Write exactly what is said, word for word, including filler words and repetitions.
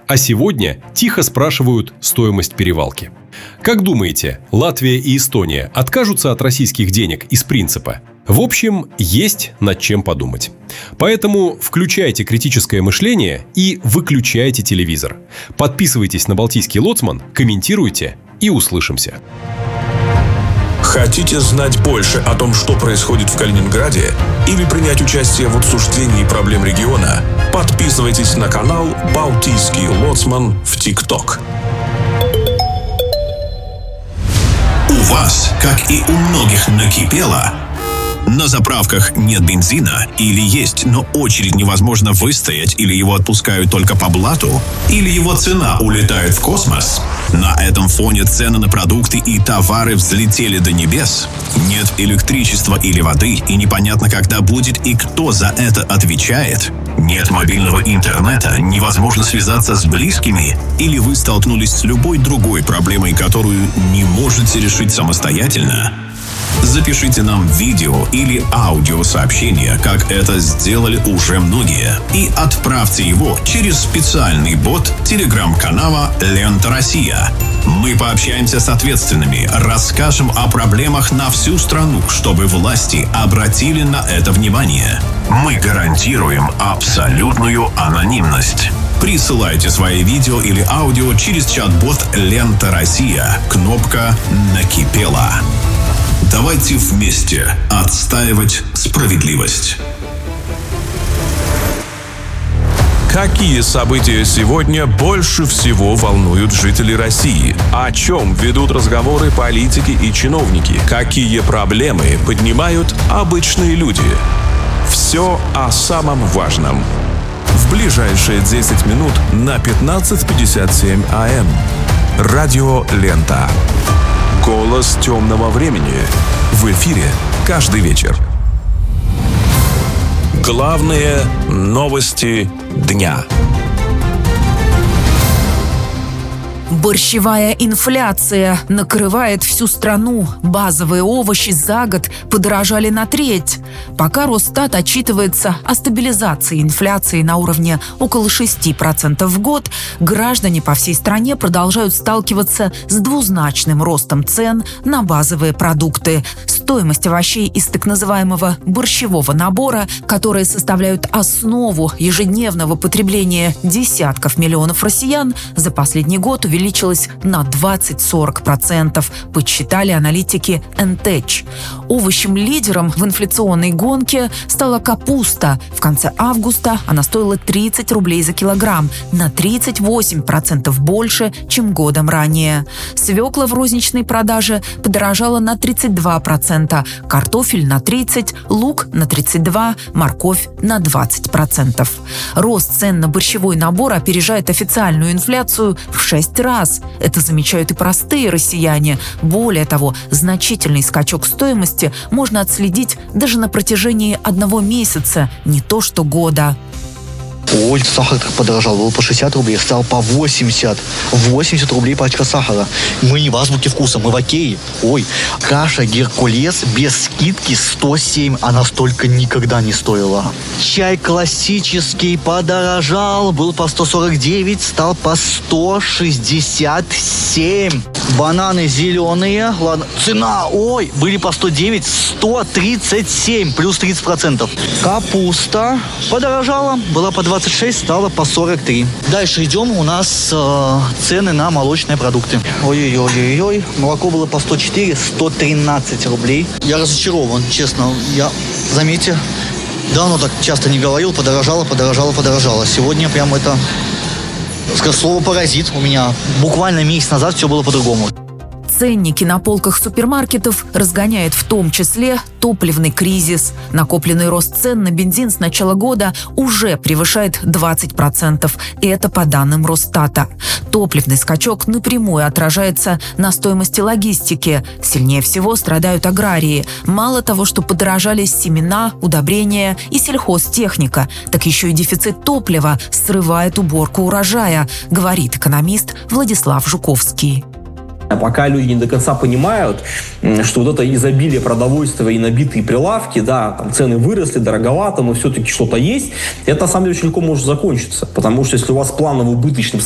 а сегодня тихо спрашивают стоимость перевалки. Как думаете, Латвия и Эстония откажутся от российских денег из принципа? В общем, есть над чем подумать. Поэтому включайте критическое мышление и выключайте телевизор. Подписывайтесь на Балтийский лоцман, комментируйте и услышимся. Хотите знать больше о том, что происходит в Калининграде, или принять участие в обсуждении проблем региона? Подписывайтесь на канал «Балтийский лоцман» в ТикТок. У вас, как и у многих, накипело? На заправках нет бензина, или есть, но очередь невозможно выстоять, или его отпускают только по блату, или его цена улетает в космос. На этом фоне цены на продукты и товары взлетели до небес. Нет электричества или воды, и непонятно, когда будет и кто за это отвечает. Нет мобильного интернета, невозможно связаться с близкими, или вы столкнулись с любой другой проблемой, которую не можете решить самостоятельно. Запишите нам видео или аудиосообщение, как это сделали уже многие, и отправьте его через специальный бот телеграм-канала «Лента Россия». Мы пообщаемся с ответственными, расскажем о проблемах на всю страну, чтобы власти обратили на это внимание. Мы гарантируем абсолютную анонимность. Присылайте свои видео или аудио через чат-бот «Лента Россия». Кнопка «Накипело». Давайте вместе отстаивать справедливость. Какие события сегодня больше всего волнуют жителей России? О чем ведут разговоры политики и чиновники? Какие проблемы поднимают обычные люди? Все о самом важном. В ближайшие десять минут на пятнадцать пятьдесят семь АМ. Радио «Лента». Голос темного времени. В эфире каждый вечер. Главные новости дня. Борщевая инфляция накрывает всю страну. Базовые овощи за год подорожали на треть. Пока Росстат отчитывается о стабилизации инфляции на уровне около шести процентов в год, граждане по всей стране продолжают сталкиваться с двузначным ростом цен на базовые продукты. Стоимость овощей из так называемого борщевого набора, которые составляют основу ежедневного потребления десятков миллионов россиян, за последний год увеличилась увеличилась на двадцать-сорок процентов, подсчитали аналитики эн тэ ч. Овощем-лидером в инфляционной гонке стала капуста. В конце августа она стоила тридцать рублей за килограмм, на тридцать восемь процентов больше, чем годом ранее. Свекла в розничной продаже подорожала на тридцать два процента, картофель на тридцать процентов, лук на тридцать два процента, морковь на двадцать процентов. Рост цен на борщевой набор опережает официальную инфляцию в шесть раз. Это замечают и простые россияне. Более того, значительный скачок стоимости можно отследить даже на протяжении одного месяца, не то что года. Ой, сахар так подорожал. Был по шестьдесят рублей, стал по восемьдесят. восемьдесят рублей пачка сахара. Мы не в азбуке вкуса, мы в окее. Ой, каша Геркулес без скидки сто семь. Она столько никогда не стоила. Чай классический подорожал. Был по сто сорок девять, стал по сто шестьдесят семь. Бананы зеленые. Ладно, цена, ой, были по сто девять, сто тридцать семь, плюс тридцать процентов. Капуста подорожала. Была по двадцать шесть, стало по сорок три. Дальше идем, у нас э, цены на молочные продукты. Ой-ой-ой-ой, молоко было по сто четыре, сто тринадцать рублей. Я разочарован, честно. Я, заметьте, давно так часто не говорил, подорожало, подорожало, подорожало. Сегодня прям это, слово паразит у меня. Буквально месяц назад все было по-другому. Ценники на полках супермаркетов разгоняет в том числе топливный кризис. Накопленный рост цен на бензин с начала года уже превышает двадцать процентов. И это по данным Росстата. Топливный скачок напрямую отражается на стоимости логистики. Сильнее всего страдают аграрии. Мало того, что подорожали семена, удобрения и сельхозтехника, так еще и дефицит топлива срывает уборку урожая, говорит экономист Владислав Жуковский. Пока люди не до конца понимают, что вот это изобилие продовольствия и набитые прилавки, да, там цены выросли, дороговато, но все-таки что-то есть, это на самом деле очень легко может закончиться. Потому что если у вас планово убыточный